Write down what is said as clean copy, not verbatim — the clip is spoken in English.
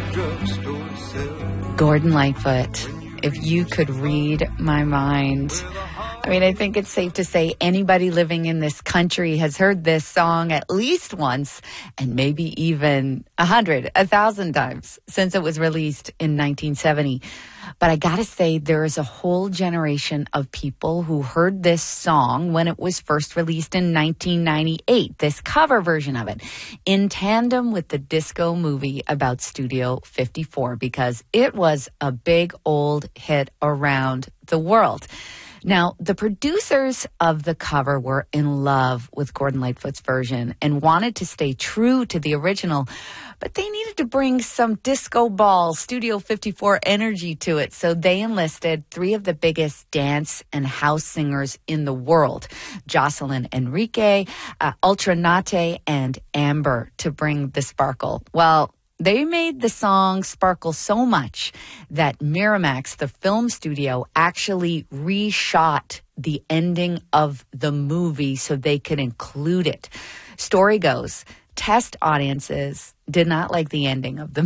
drugstore sell. Gordon Lightfoot, if you could read my mind. I mean, I think it's safe to say anybody living in this country has heard this song at least once, and maybe even 100, 1,000 times since it was released in 1970. But I gotta say, there is a whole generation of people who heard this song when it was first released in 1998, this cover version of it, in tandem with the disco movie about Studio 54, because it was a big old hit around the world. Now, the producers of the cover were in love with Gordon Lightfoot's version and wanted to stay true to the original, but they needed to bring some disco ball, Studio 54 energy to it, so they enlisted three of the biggest dance and house singers in the world, Jocelyn Enrique, Ultra Nate, and Amber, to bring the sparkle. Well, they made the song sparkle so much that Miramax, the film studio, actually reshot the ending of the movie so they could include it. Story goes, test audiences did not like the ending of the